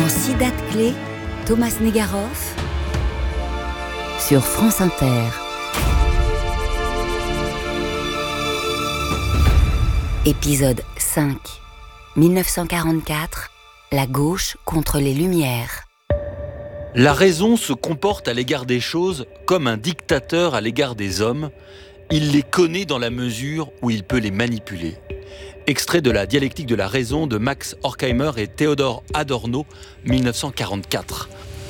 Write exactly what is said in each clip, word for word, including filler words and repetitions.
En six dates clés, Thomas Negaroff sur France Inter. Épisode cinq, dix-neuf cent quarante-quatre, la gauche contre les Lumières. La raison se comporte à l'égard des choses comme un dictateur à l'égard des hommes. Il les connaît dans la mesure où il peut les manipuler. Extrait de la dialectique de la raison de Max Horkheimer et Theodor Adorno, dix-neuf cent quarante-quatre.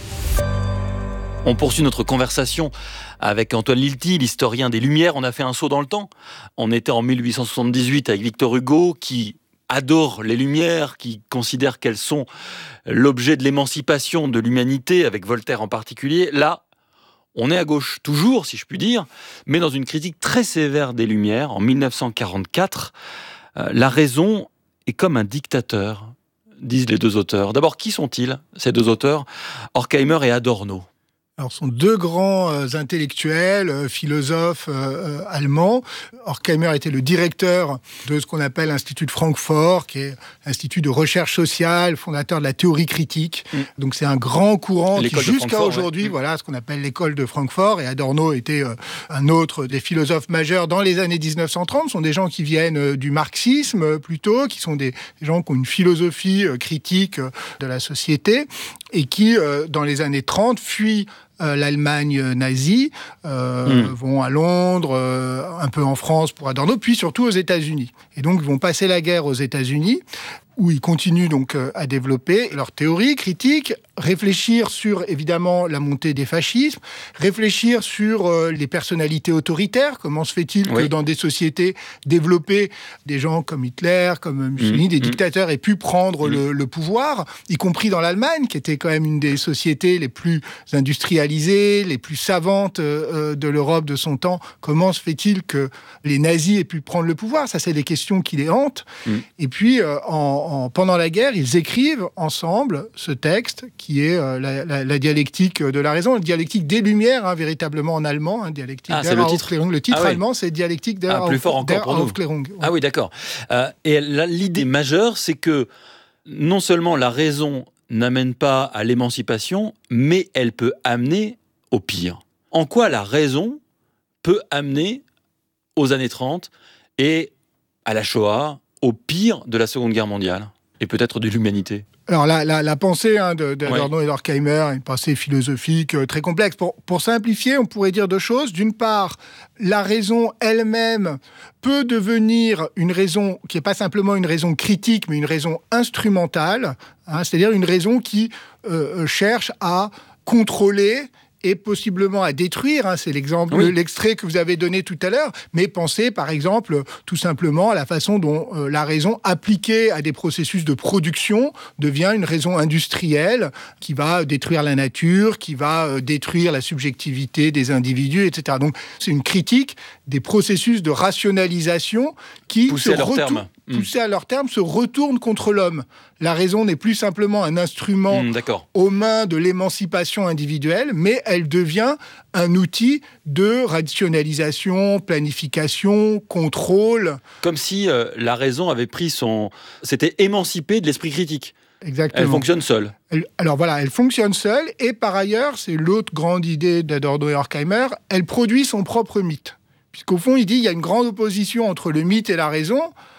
On poursuit notre conversation avec Antoine Lilti, l'historien des Lumières. On a fait un saut dans le temps. On était en mille huit cent soixante-dix-huit avec Victor Hugo, qui adore les Lumières, qui considère qu'elles sont l'objet de l'émancipation de l'humanité, avec Voltaire en particulier. Là, on est à gauche, toujours, si je puis dire, mais dans une critique très sévère des Lumières, en dix-neuf cent quarante-quatre. Euh, la raison est comme un dictateur, disent les deux auteurs. D'abord, qui sont-ils, ces deux auteurs, Horkheimer et Adorno? Alors, ce sont deux grands euh, intellectuels, euh, philosophes euh, euh, allemands. Horkheimer était le directeur de ce qu'on appelle l'Institut de Francfort, qui est l'Institut de recherche sociale, fondateur de la théorie critique. Mmh. Donc, c'est un grand courant l'école qui, jusqu'à aujourd'hui, ouais. mmh. voilà, ce qu'on appelle l'école de Francfort. Et Adorno était euh, un autre des philosophes majeurs dans les années dix-neuf cent trente. Ce sont des gens qui viennent euh, du marxisme, euh, plutôt, qui sont des, des gens qui ont une philosophie euh, critique euh, de la société et qui, euh, dans les années trente, fuient Euh, l'Allemagne nazie, euh, mmh. vont à Londres, euh, un peu en France pour Adorno, puis surtout aux États-Unis. Et donc, ils vont passer la guerre aux États-Unis, où ils continuent donc euh, à développer leur théorie critique, réfléchir sur, évidemment, la montée des fascismes, réfléchir sur euh, les personnalités autoritaires. Comment se fait-il oui. que dans des sociétés développées, des gens comme Hitler, comme Mussolini, mmh. des dictateurs aient pu prendre mmh. le, le pouvoir, y compris dans l'Allemagne, qui était quand même une des sociétés les plus industrialisées, les plus savantes euh, de l'Europe de son temps. Comment se fait-il que les nazis aient pu prendre le pouvoir? Ça, c'est des questions qui les hantent. Mmh. Et puis, euh, en En, pendant la guerre, ils écrivent ensemble ce texte qui est euh, la, la, la dialectique de la raison, la dialectique des Lumières, hein, véritablement en allemand, hein, dialectique ah, der Aufklärung. Le titre ah, allemand, oui. c'est dialectique der, ah, plus auf, fort encore der pour nous. Aufklärung. Ouais. Ah oui, d'accord. Euh, et là, l'idée majeure, c'est que non seulement la raison n'amène pas à l'émancipation, mais elle peut amener au pire. En quoi la raison peut amener aux années trente et à la Shoah, au pire de la Seconde Guerre mondiale et peut-être de l'humanité? Alors la, la, la pensée hein, de, de Adorno ouais. et d'Horkheimer, une pensée philosophique euh, très complexe. Pour, pour simplifier, on pourrait dire deux choses. D'une part, la raison elle-même peut devenir une raison qui n'est pas simplement une raison critique, mais une raison instrumentale, hein, c'est-à-dire une raison qui euh, cherche à contrôler et possiblement à détruire, hein, c'est l'exemple, oui. l'extrait que vous avez donné tout à l'heure, mais pensez par exemple tout simplement à la façon dont euh, la raison appliquée à des processus de production devient une raison industrielle qui va détruire la nature, qui va euh, détruire la subjectivité des individus, et cetera. Donc c'est une critique des processus de rationalisation qui, poussés à leur retour- terme, poussés à leur terme, se retournent contre l'homme. La raison n'est plus simplement un instrument mmh, aux mains de l'émancipation individuelle, mais elle devient un outil de rationalisation, planification, contrôle. Comme si euh, la raison avait pris son... s'était émancipée de l'esprit critique. Exactement. Elle fonctionne seule. Elle, alors voilà, elle fonctionne seule, et par ailleurs, c'est l'autre grande idée d'Adorno et Horkheimer, elle produit son propre mythe. Puisqu'au fond, il dit qu'il y a une grande opposition entre le mythe et la raison.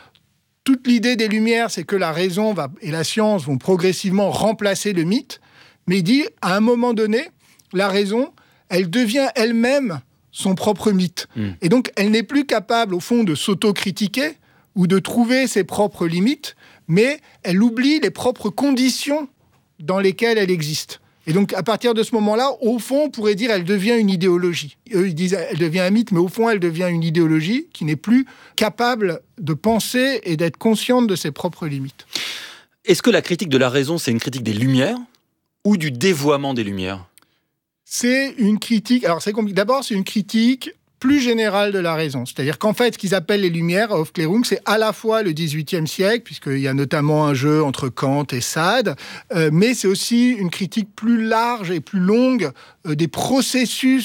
Toute l'idée des Lumières, c'est que la raison va, et la science vont progressivement remplacer le mythe. Mais il dit, à un moment donné, la raison, elle devient elle-même son propre mythe. Mmh. Et donc, elle n'est plus capable, au fond, de s'autocritiquer ou de trouver ses propres limites, mais elle oublie les propres conditions dans lesquelles elle existe. Et donc, à partir de ce moment-là, au fond, on pourrait dire qu'elle devient une idéologie. Eux, ils disent qu'elle devient un mythe, mais au fond, elle devient une idéologie qui n'est plus capable de penser et d'être consciente de ses propres limites. Est-ce que la critique de la raison, c'est une critique des Lumières ou du dévoiement des Lumières ? C'est une critique... Alors, c'est compliqué. D'abord, c'est une critique plus générale de la raison. C'est-à-dire qu'en fait, ce qu'ils appellent les Lumières, Aufklärung, c'est à la fois le dix-huitième siècle, puisqu'il y a notamment un jeu entre Kant et Sade, euh, mais c'est aussi une critique plus large et plus longue euh, des processus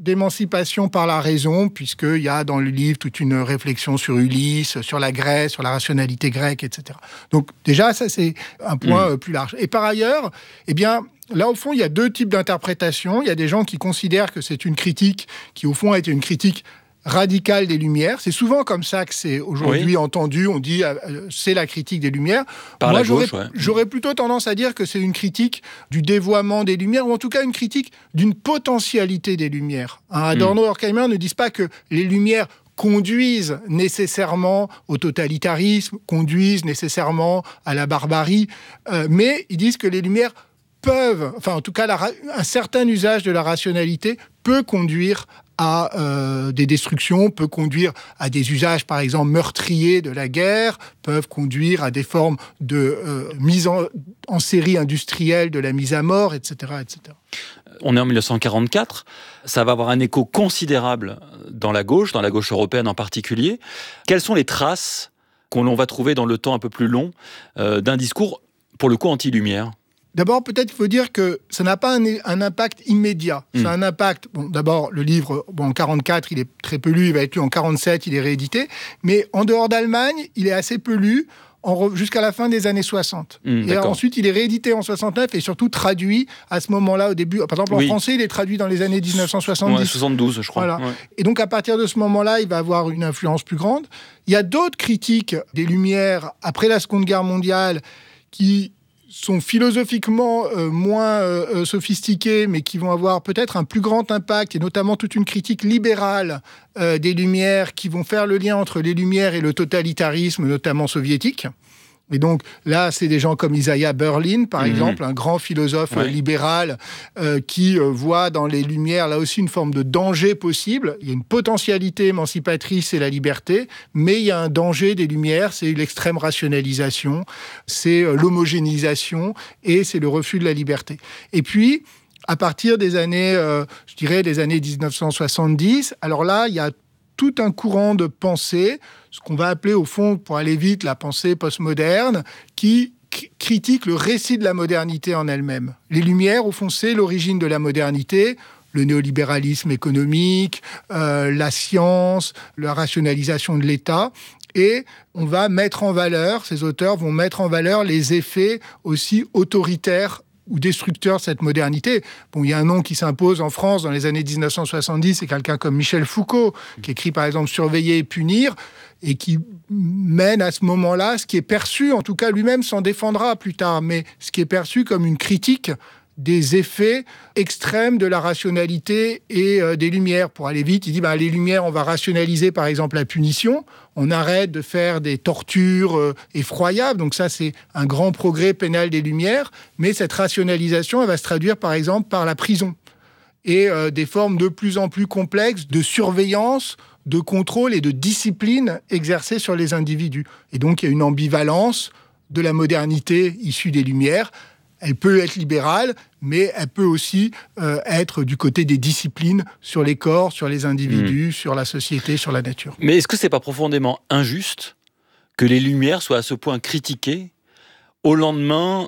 d'émancipation par la raison, puisqu'il y a dans le livre toute une réflexion sur Ulysse, sur la Grèce, sur la rationalité grecque, et cetera. Donc déjà, ça c'est un point mmh. plus large. Et par ailleurs, eh bien, là au fond, il y a deux types d'interprétations. Il y a des gens qui considèrent que c'est une critique qui au fond a été une critique radicale des Lumières. C'est souvent comme ça que c'est aujourd'hui oui. entendu. On dit euh, c'est la critique des Lumières. Par Moi, la j'aurais, gauche, ouais. j'aurais plutôt tendance à dire que c'est une critique du dévoiement des Lumières, ou en tout cas une critique d'une potentialité des Lumières. Hein, Adorno et Horkheimer ne disent pas que les Lumières conduisent nécessairement au totalitarisme, conduisent nécessairement à la barbarie, euh, mais ils disent que les Lumières peuvent, enfin en tout cas la, un certain usage de la rationalité peut conduire à euh, des destructions, peut conduire à des usages, par exemple, meurtriers de la guerre, peuvent conduire à des formes de euh, mise en, en série industrielle de la mise à mort, et cetera, et cetera. On est en dix-neuf cent quarante-quatre, ça va avoir un écho considérable dans la gauche, dans la gauche européenne en particulier. Quelles sont les traces qu'on va trouver dans le temps un peu plus long euh, d'un discours, pour le coup, anti-lumière ? D'abord, peut-être qu'il faut dire que ça n'a pas un, un impact immédiat. Mmh. Ça a un impact... Bon, d'abord, le livre, bon, en quarante-quatre, il est très peu lu, il va être lu en quarante-sept, il est réédité. Mais en dehors d'Allemagne, il est assez peu lu en, jusqu'à la fin des années soixante. Mmh, et ensuite, il est réédité en soixante-neuf et surtout traduit à ce moment-là, au début. Par exemple, en oui. français, il est traduit dans les années dix-neuf cent soixante-dix. Ouais, soixante-douze, je crois. Voilà. Ouais. Et donc, à partir de ce moment-là, il va avoir une influence plus grande. Il y a d'autres critiques des Lumières après la Seconde Guerre mondiale qui sont philosophiquement euh, moins euh, sophistiqués, mais qui vont avoir peut-être un plus grand impact, et notamment toute une critique libérale euh, des Lumières, qui vont faire le lien entre les Lumières et le totalitarisme, notamment soviétique. Et donc là, c'est des gens comme Isaiah Berlin, par mmh. exemple, un grand philosophe ouais. libéral euh, qui euh, voit dans les Lumières, là aussi, une forme de danger possible. Il y a une potentialité émancipatrice, c'est la liberté, mais il y a un danger des Lumières, c'est l'extrême rationalisation, c'est euh, l'homogénéisation et c'est le refus de la liberté. Et puis, à partir des années, euh, je dirais, des années dix-neuf cent soixante-dix, alors là, il y a tout un courant de pensée, ce qu'on va appeler au fond, pour aller vite, la pensée postmoderne, qui c- critique le récit de la modernité en elle-même. Les Lumières, au fond, c'est l'origine de la modernité, le néolibéralisme économique, euh, la science, la rationalisation de l'État. Et on va mettre en valeur, ces auteurs vont mettre en valeur les effets aussi autoritaires ou destructeur de cette modernité. Bon, il y a un nom qui s'impose en France dans les années dix-neuf cent soixante-dix, c'est quelqu'un comme Michel Foucault, qui écrit par exemple « Surveiller et punir », et qui mène à ce moment-là ce qui est perçu, en tout cas lui-même s'en défendra plus tard, mais ce qui est perçu comme une critique des effets extrêmes de la rationalité et euh, des Lumières. Pour aller vite, il dit bah, les Lumières, on va rationaliser par exemple la punition, on arrête de faire des tortures euh, effroyables, donc ça c'est un grand progrès pénal des Lumières, mais cette rationalisation, elle va se traduire par exemple par la prison et euh, des formes de plus en plus complexes de surveillance, de contrôle et de discipline exercée sur les individus. Et donc il y a une ambivalence de la modernité issue des Lumières. Elle peut être libérale, mais elle peut aussi euh, être du côté des disciplines sur les corps, sur les individus, mmh. sur la société, sur la nature. Mais est-ce que c'est pas profondément injuste que les Lumières soient à ce point critiquées au lendemain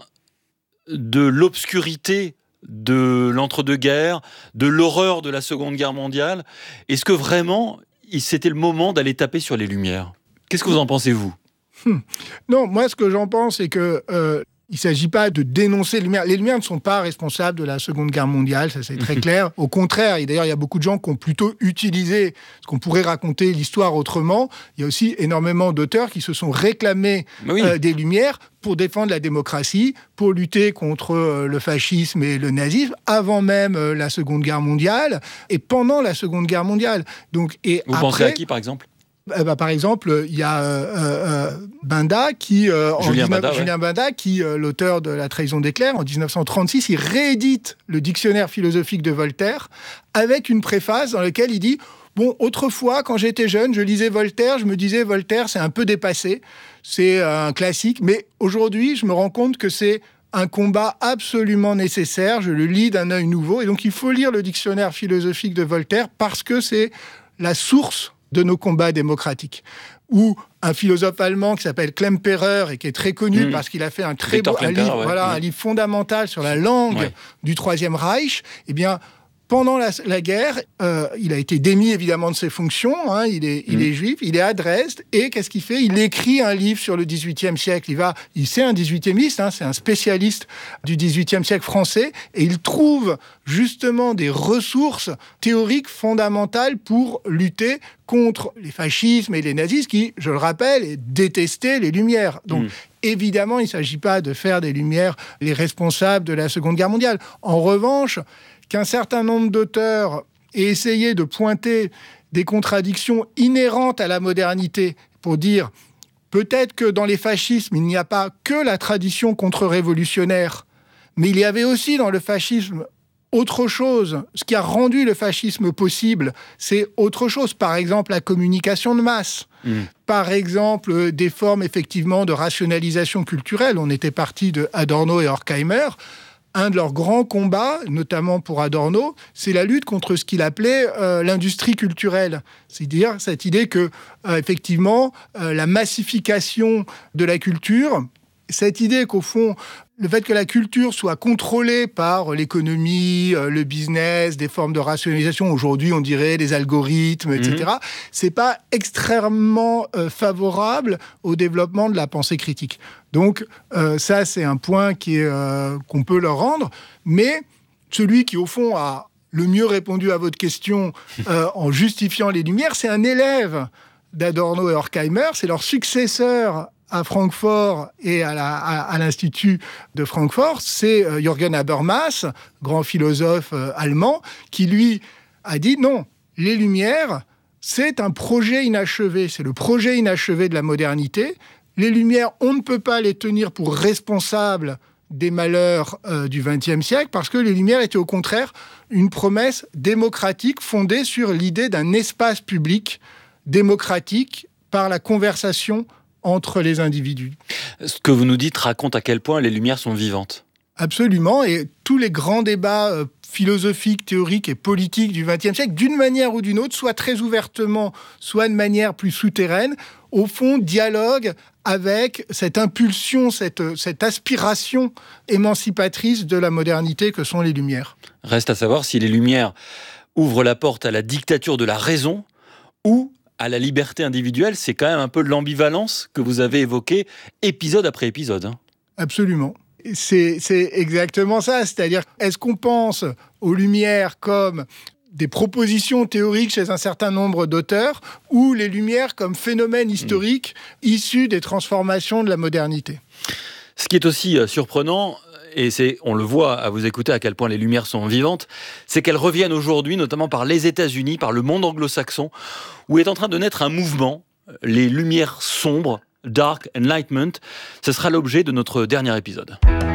de l'obscurité de l'entre-deux-guerres, de l'horreur de la Seconde Guerre mondiale ? Est-ce que vraiment, c'était le moment d'aller taper sur les Lumières ? Qu'est-ce que vous en pensez, vous ? hum. Non, moi, ce que j'en pense, c'est que... Euh, Il ne s'agit pas de dénoncer les Lumières. Les Lumières ne sont pas responsables de la Seconde Guerre mondiale, ça c'est très clair. Au contraire, et d'ailleurs il y a beaucoup de gens qui ont plutôt utilisé ce qu'on pourrait raconter l'histoire autrement. Il y a aussi énormément d'auteurs qui se sont réclamés oui. euh, des Lumières pour défendre la démocratie, pour lutter contre euh, le fascisme et le nazisme, avant même euh, la Seconde Guerre mondiale et pendant la Seconde Guerre mondiale. Donc, et Vous après, pensez à qui par exemple ? Euh, bah, par exemple, il y a euh, euh, Benda, qui, euh, Julien, en dix-neuf, Benda, ouais. Julien Benda, qui, euh, l'auteur de La trahison d'éclair, en dix-neuf cent trente-six, il réédite le dictionnaire philosophique de Voltaire avec une préface dans laquelle il dit « Bon, autrefois, quand j'étais jeune, je lisais Voltaire, je me disais Voltaire, c'est un peu dépassé, c'est un classique, mais aujourd'hui, je me rends compte que c'est un combat absolument nécessaire, je le lis d'un œil nouveau, et donc il faut lire le dictionnaire philosophique de Voltaire parce que c'est la source de nos combats démocratiques. » Ou un philosophe allemand qui s'appelle Klemperer et qui est très connu mmh. parce qu'il a fait un très beau un livre, ouais. voilà, mmh. un livre fondamental sur la langue ouais. du Troisième Reich. Eh bien, pendant la, la guerre, euh, il a été démis évidemment de ses fonctions, hein, il, est, il mmh. est juif, il est à Dresde, et qu'est-ce qu'il fait ? Il écrit un livre sur le dix-huitième siècle. Il va, il, c'est un dix-huitiémiste, hein, c'est un spécialiste du dix-huitième siècle français, et il trouve justement des ressources théoriques fondamentales pour lutter contre les fascismes et les nazistes qui, je le rappelle, détestaient les Lumières. Donc, mmh. évidemment, il ne s'agit pas de faire des Lumières les responsables de la Seconde Guerre mondiale. En revanche, qu'un certain nombre d'auteurs aient essayé de pointer des contradictions inhérentes à la modernité pour dire peut-être que dans les fascismes, il n'y a pas que la tradition contre-révolutionnaire, mais il y avait aussi dans le fascisme autre chose. Ce qui a rendu le fascisme possible, c'est autre chose. Par exemple, la communication de masse. Mmh. Par exemple, des formes effectivement de rationalisation culturelle. On était parti de Adorno et Horkheimer. Un de leurs grands combats, notamment pour Adorno, c'est la lutte contre ce qu'il appelait euh, l'industrie culturelle. C'est-à-dire cette idée que, euh, effectivement, euh, la massification de la culture, cette idée qu'au fond, le fait que la culture soit contrôlée par l'économie, le business, des formes de rationalisation, aujourd'hui on dirait des algorithmes, et cetera, mmh. c'est pas extrêmement euh, favorable au développement de la pensée critique. Donc euh, ça c'est un point qui est, euh, qu'on peut leur rendre, mais celui qui au fond a le mieux répondu à votre question euh, en justifiant les Lumières, c'est un élève d'Adorno et Horkheimer, c'est leur successeur à Francfort et à, la, à, à l'Institut de Francfort, c'est euh, Jürgen Habermas, grand philosophe euh, allemand, qui lui a dit non, les Lumières, c'est un projet inachevé, c'est le projet inachevé de la modernité. Les Lumières, on ne peut pas les tenir pour responsables des malheurs euh, du vingtième siècle, parce que les Lumières étaient au contraire une promesse démocratique fondée sur l'idée d'un espace public démocratique par la conversation entre les individus. Ce que vous nous dites raconte à quel point les Lumières sont vivantes. Absolument, et tous les grands débats euh, philosophiques, théoriques et politiques du vingtième siècle, d'une manière ou d'une autre, soit très ouvertement, soit de manière plus souterraine, au fond, dialoguent avec cette impulsion, cette, cette aspiration émancipatrice de la modernité que sont les Lumières. Reste à savoir si les Lumières ouvrent la porte à la dictature de la raison ou à la liberté individuelle. C'est quand même un peu de l'ambivalence que vous avez évoquée épisode après épisode. Hein. Absolument. C'est, c'est exactement ça. C'est-à-dire, est-ce qu'on pense aux Lumières comme des propositions théoriques chez un certain nombre d'auteurs ou les Lumières comme phénomènes historiques mmh. issus des transformations de la modernité ? Ce qui est aussi surprenant, et c'est, on le voit à vous écouter à quel point les Lumières sont vivantes, c'est qu'elles reviennent aujourd'hui, notamment par les États-Unis, par le monde anglo-saxon, où est en train de naître un mouvement, les Lumières sombres, Dark Enlightenment. Ce sera l'objet de notre dernier épisode.